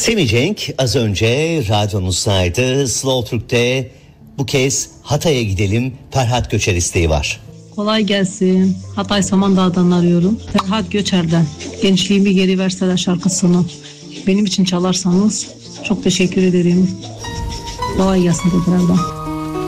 Semih Cenk az önce radyomuzdaydı. Slow Türk'te bu kez Hatay'a gidelim, Ferhat Göçer isteği var. Kolay gelsin. Hatay Samandağ'dan arıyorum. Ferhat Göçer'den. Gençliğimi geri verseler şarkısını benim için çalarsanız çok teşekkür ederim. Kolay gelsin tekrardan.